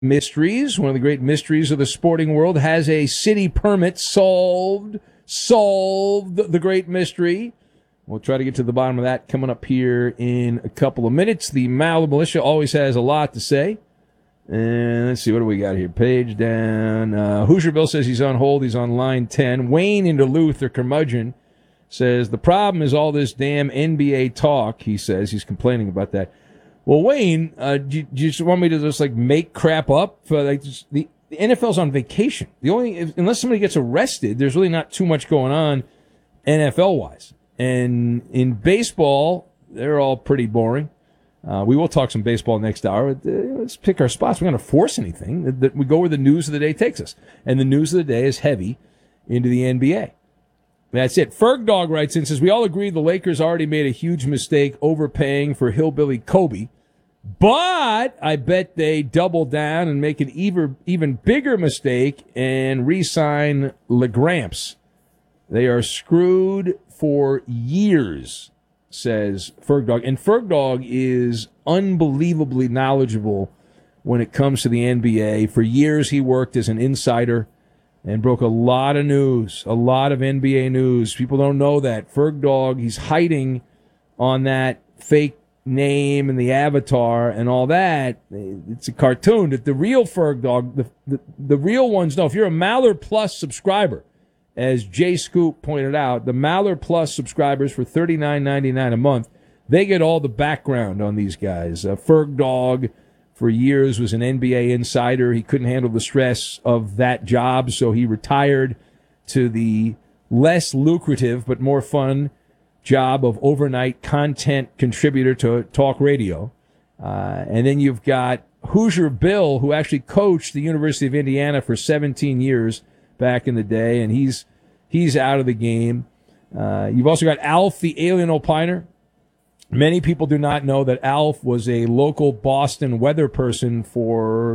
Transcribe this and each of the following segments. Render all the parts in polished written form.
mysteries, one of the great mysteries of the sporting world, has a city permit solved the great mystery. We'll try to get to the bottom of that coming up here in a couple of minutes. The Maller Militia always has a lot to say. And let's see, what do we got here? Page down. Hoosier Bill says he's on hold. He's on line 10. Wayne in Duluth, or curmudgeon, says the problem is all this damn NBA talk, he says. He's complaining about that. Well, Wayne, do you just want me to just make crap up? The NFL's on vacation. Unless somebody gets arrested, there's really not too much going on NFL-wise. And in baseball, they're all pretty boring. We will talk some baseball next hour. Let's pick our spots. We're not going to force anything. We go where the news of the day takes us. And the news of the day is heavy into the NBA. That's it. Fergdog writes in, says, we all agree the Lakers already made a huge mistake overpaying for Hillbilly Kobe. But I bet they double down and make an even bigger mistake and re-sign LeGramps. They are screwed for years, says Fergdog. And Fergdog is unbelievably knowledgeable when it comes to the NBA. For years he worked as an insider and broke a lot of news, a lot of NBA news. People don't know that. Fergdog, he's hiding on that fake name and the avatar and all that. It's a cartoon. That the real Fergdog, the real ones know. If you're a Maller Plus subscriber, as Jay Scoop pointed out, the Maller Plus subscribers for $39.99 a month, they get all the background on these guys. Fergdog, for years, was an NBA insider. He couldn't handle the stress of that job, so he retired to the less lucrative but more fun job of overnight content contributor to talk radio. And then you've got Hoosier Bill, who actually coached the University of Indiana for 17 years back in the day, and he's out of the game. You've also got Alf, the alien opiner. Many people do not know that Alf was a local Boston weather person for,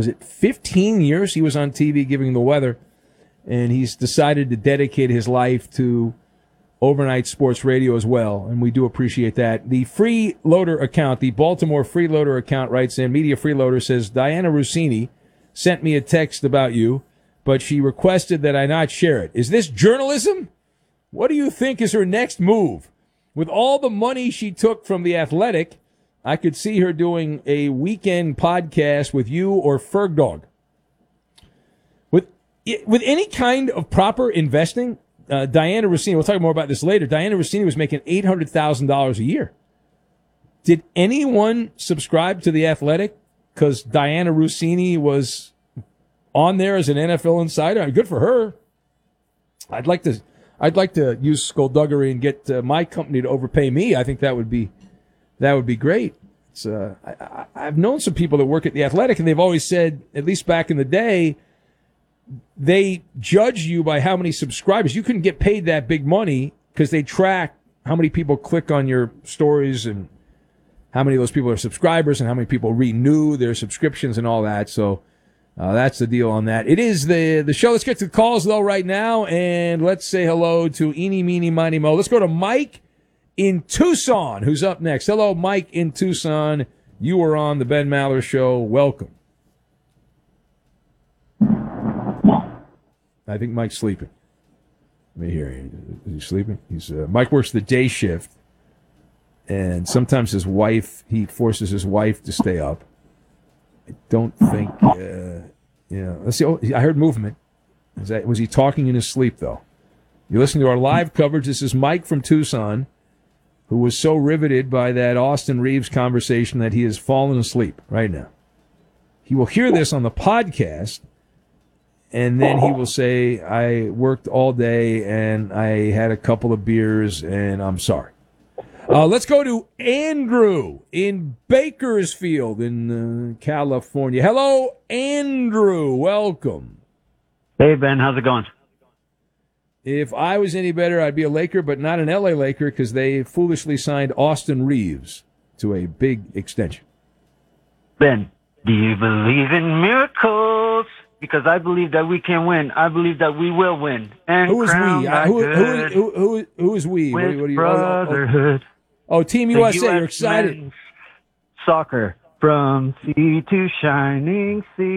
15 years? He was on TV giving the weather, and he's decided to dedicate his life to overnight sports radio as well, and we do appreciate that. The Freeloader account, the Baltimore Freeloader account, writes in, Media Freeloader says, Diana Rossini sent me a text about you, but she requested that I not share it. Is this journalism? What do you think is her next move? With all the money she took from The Athletic, I could see her doing a weekend podcast with you or Fergdog. With any kind of proper investing, Diana Rossini, we'll talk more about this later, Diana Rossini was making $800,000 a year. Did anyone subscribe to The Athletic because Diana Rossini was on there as an NFL insider? I mean, good for her. I'd like to use skullduggery and get my company to overpay me. I think that would be great. It's, I've known some people that work at The Athletic, and they've always said, at least back in the day, they judge you by how many subscribers. You couldn't get paid that big money because they track how many people click on your stories and how many of those people are subscribers and how many people renew their subscriptions and all that. So that's the deal on that. It is the show. Let's get to the calls, though, right now, and let's say hello to Eeny, Meeny, Miny, Mo. Let's go to Mike in Tucson, who's up next. Hello, Mike in Tucson. You are on the Ben Maller Show. Welcome. I think Mike's sleeping. Let me hear. Is he sleeping? Mike works the day shift, and sometimes he forces his wife to stay up. I don't think, let's see. Oh, I heard movement. Was he talking in his sleep, though? You're listening to our live coverage. This is Mike from Tucson, who was so riveted by that Austin Reeves conversation that he has fallen asleep right now. He will hear this on the podcast, and then he will say, I worked all day, and I had a couple of beers, and I'm sorry. Let's go to Andrew in Bakersfield in California. Hello, Andrew. Welcome. Hey, Ben. How's it going? If I was any better, I'd be a Laker, but not an L.A. Laker because they foolishly signed Austin Reeves to a big extension. Ben, do you believe in miracles? Because I believe that we can win. I believe that we will win. And who is we? Who is we? With brotherhood. Oh, Team USA. You're excited. Soccer. From sea to shining sea.